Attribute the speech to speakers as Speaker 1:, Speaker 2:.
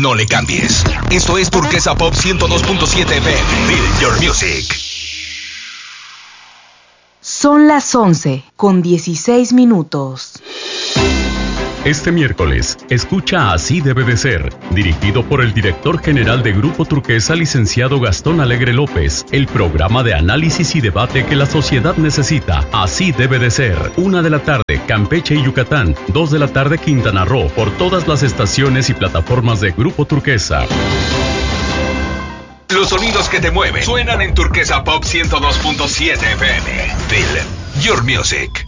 Speaker 1: No le cambies. Esto es Turquesa Pop 102.7 FM. Feel your music.
Speaker 2: Son las 11:16.
Speaker 3: Este miércoles, escucha Así debe de ser, dirigido por el director general de Grupo Turquesa, licenciado Gastón Alegre López, el programa de análisis y debate que la sociedad necesita. Así debe de ser. 1 de la tarde, Campeche y Yucatán. 2 de la tarde, Quintana Roo, por todas las estaciones y plataformas de Grupo Turquesa.
Speaker 1: Los sonidos que te mueven suenan en Turquesa Pop 102.7 FM. Feel your music.